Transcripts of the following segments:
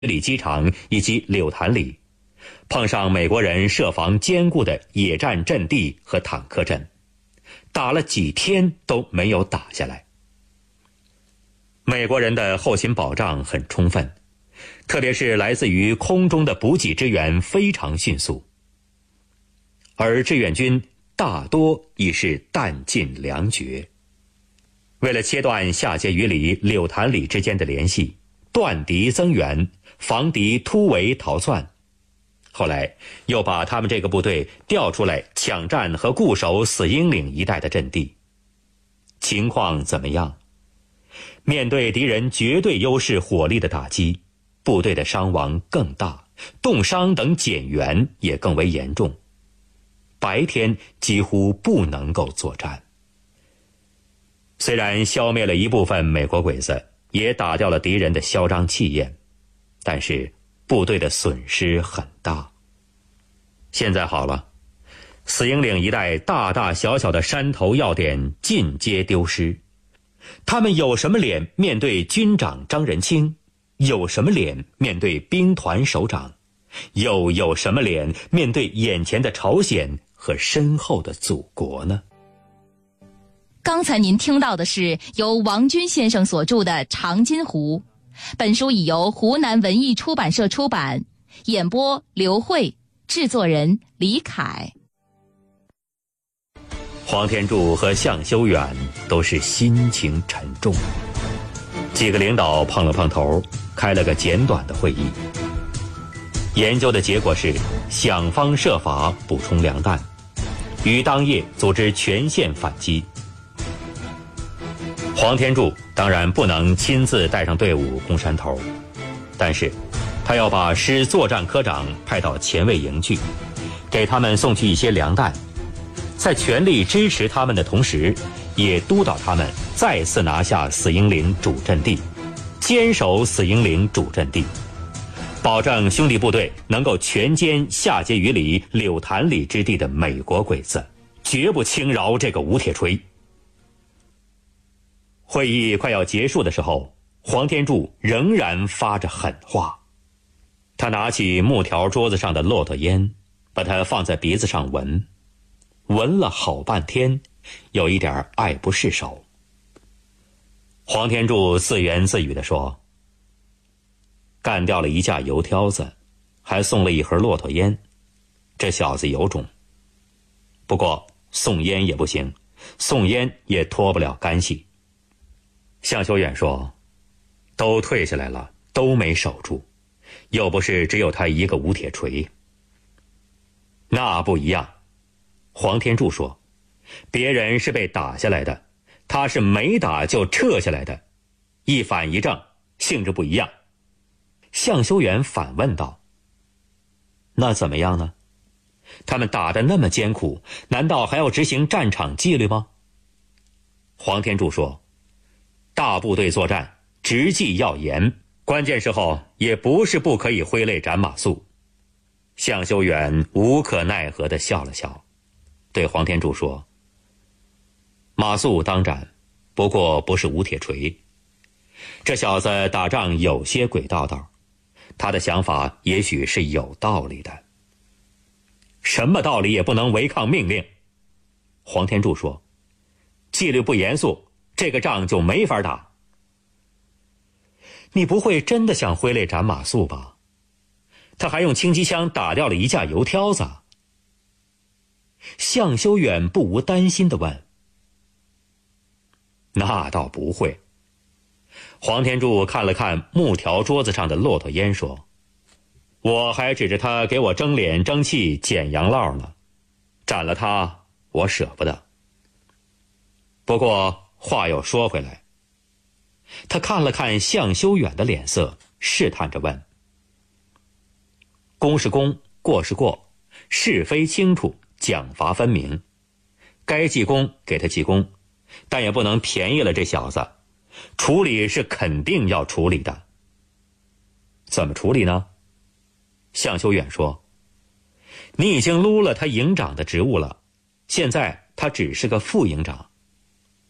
里机场以及柳潭里，碰上美国人设防坚固的野战阵地和坦克阵，打了几天都没有打下来。美国人的后勤保障很充分，特别是来自于空中的补给支援非常迅速，而志愿军大多已是弹尽粮绝。为了切断下碣隅里、柳潭里之间的联系，断敌增援，防敌突围逃窜，后来又把他们这个部队调出来抢占和固守死鹰岭一带的阵地。情况怎么样？面对敌人绝对优势火力的打击，部队的伤亡更大，冻伤等减员也更为严重，白天几乎不能够作战。虽然消灭了一部分美国鬼子，也打掉了敌人的嚣张气焰，但是部队的损失很大。现在好了，死鹰岭一带大大小小的山头要点尽皆丢失，他们有什么脸面对军长张人清？有什么脸面对兵团首长？又有什么脸面对眼前的朝鲜和身后的祖国呢？ 刚才您听到的是由王军先生所著的《长津湖》，本书已由湖南文艺出版社出版，演播刘慧，制作人李凯。 黄天柱和向修远都是心情沉重，几个领导碰了碰头，开了个简短的会议。研究的结果是想方设法补充粮弹，于当夜组织全线反击。黄天柱当然不能亲自带上队伍攻山头，但是他要把师作战科长派到前卫营去，给他们送去一些粮弹，在全力支持他们的同时，也督导他们再次拿下死鹰岭主阵地，坚守死鹰岭主阵地，保证兄弟部队能够全歼下碣隅里、柳潭里之地的美国鬼子，绝不轻饶这个吴铁锤。会议快要结束的时候，黄天柱仍然发着狠话。他拿起木条桌子上的骆驼烟，把它放在鼻子上闻，闻了好半天，有一点爱不释手。黄天柱自言自语地说：干掉了一架油挑子，还送了一盒骆驼烟，这小子有种。不过送烟也不行，送烟也脱不了干系。向修远说：都退下来了，都没守住，又不是只有他一个吴铁锤。那不一样，黄天柱说，别人是被打下来的，他是没打就撤下来的，一反一正，性质不一样。向修远反问道：那怎么样呢？他们打得那么艰苦，难道还要执行战场纪律吗？黄天柱说：大部队作战执纪要严，关键时候也不是不可以挥泪斩马谡。向修远无可奈何地笑了笑，对黄天柱说：马谡当斩，不过不是吴铁锤。这小子打仗有些鬼道道，他的想法也许是有道理的。什么道理也不能违抗命令。黄天柱说：纪律不严肃，这个仗就没法打。你不会真的想挥泪斩马谡吧？他还用轻机枪打掉了一架油挑子。向修远不无担心地问：那倒不会。黄天柱看了看木条桌子上的骆驼烟说：我还指着他给我争脸争气捡洋烙呢，斩了他我舍不得。不过话又说回来，他看了看向修远的脸色，试探着问：功是功，过是过，是非清楚，奖罚分明，该记功给他记功，但也不能便宜了这小子，处理是肯定要处理的。怎么处理呢？向修远说：你已经撸了他营长的职务了，现在他只是个副营长。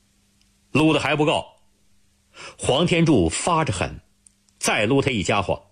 撸的还不够，黄天柱发着狠，再撸他一家伙，